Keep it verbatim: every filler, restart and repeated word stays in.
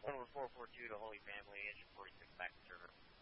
Over four four two to Holy Family, engine forty-six back to server.